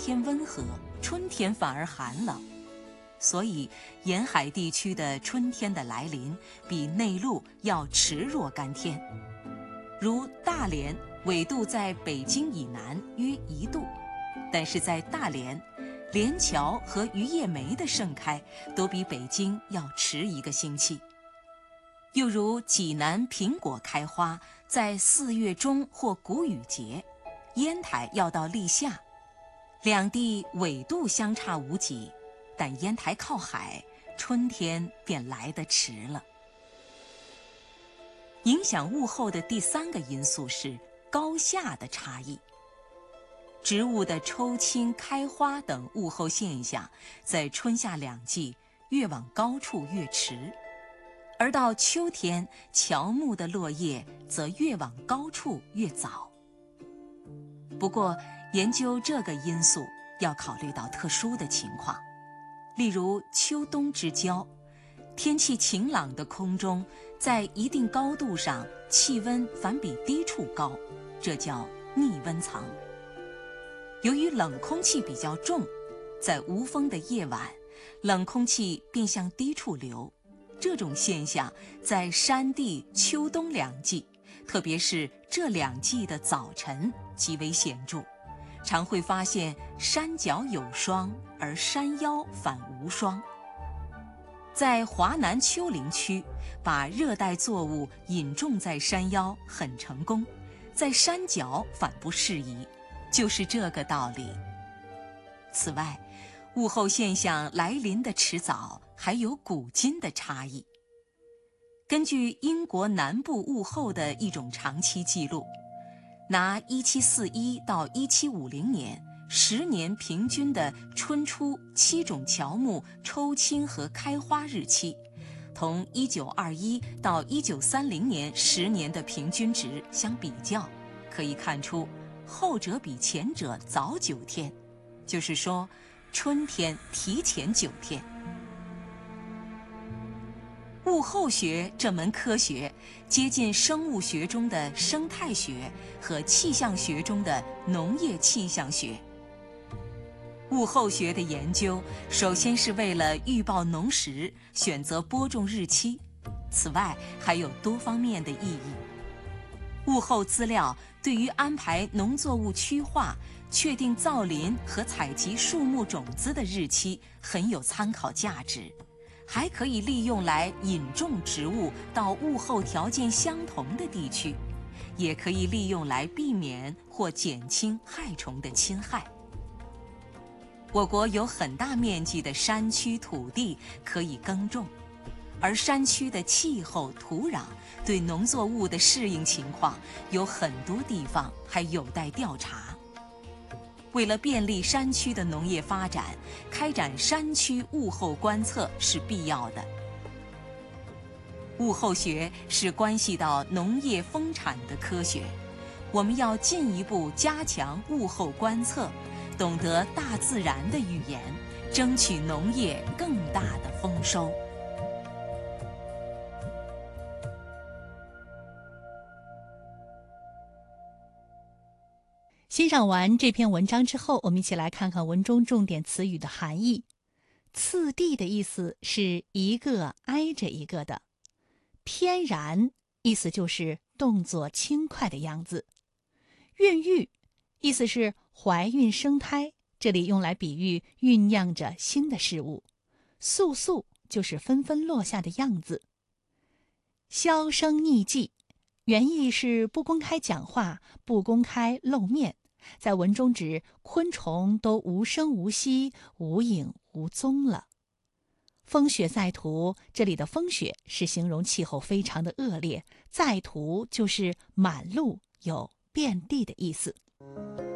天温和，春天反而寒冷。所以沿海地区的春天的来临比内陆要迟若干天。如大连纬度在北京以南约1度，但是在大连，连桥和榆叶梅的盛开都比北京要迟1个星期。又如济南苹果开花在4月中或谷雨节，烟台要到立夏。两地纬度相差无几，但烟台靠海，春天便来得迟了。影响物候的第3个因素是高下的差异。植物的抽青、开花等物候现象，在春夏2季越往高处越迟，而到秋天，乔木的落叶则越往高处越早。不过，研究这个因素要考虑到特殊的情况，例如秋冬之交，天气晴朗的空中，在一定高度上气温反比低处高，这叫逆温层。由于冷空气比较重，在无风的夜晚，冷空气便向低处流。这种现象在山地秋冬2季，特别是这2季的早晨极为显著，常会发现山脚有霜，而山腰反无霜。在华南丘陵区，把热带作物引种在山腰很成功，在山脚反不适宜，就是这个道理。此外，物候现象来临的迟早还有古今的差异。根据英国南部物候的一种长期记录，拿1741到1750年10年平均的春初7种乔木抽青和开花日期，同1921到1930年10年的平均值相比较，可以看出后者比前者早9天，就是说春天提前9天。物候学这门科学接近生物学中的生态学和气象学中的农业气象学。物候学的研究首先是为了预报农时选择播种日期，此外还有多方面的意义。物候资料对于安排农作物区划、确定造林和采集树木种子的日期很有参考价值，还可以利用来引种植物到物候条件相同的地区，也可以利用来避免或减轻害虫的侵害。我国有很大面积的山区土地可以耕种，而山区的气候、土壤对农作物的适应情况有很多地方还有待调查。为了便利山区的农业发展，开展山区物候观测是必要的。物候学是关系到农业丰产的科学，我们要进一步加强物候观测，懂得大自然的语言，争取农业更大的丰收。 欣赏完这篇文章之后，我们一起来看看文中重点词语的含义。次第的意思是一个挨着一个的，翩然意思就是动作轻快的样子，孕育意思是怀孕生胎，这里用来比喻酝酿着新的事物，簌簌就是纷纷落下的样子。销声匿迹原意是不公开讲话，不公开露面，在文中指昆虫都无声无息、无影无踪了。风雪在途，这里的风雪是形容气候非常的恶劣，在途就是满路有遍地的意思。